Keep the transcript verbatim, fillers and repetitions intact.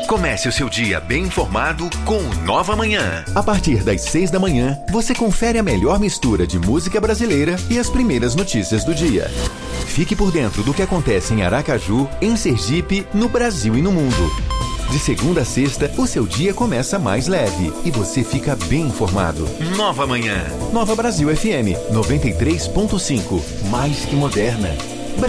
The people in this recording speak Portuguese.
Comece o seu dia bem informado com Nova Manhã. A partir das seis da manhã, você confere a melhor mistura de música brasileira e as primeiras notícias do dia. Fique por dentro do que acontece em Aracaju, em Sergipe, no Brasil e no mundo. De segunda a sexta, o seu dia começa mais leve e você fica bem informado. Nova Manhã. Nova Brasil F M, noventa e três ponto cinco. Mais que moderna.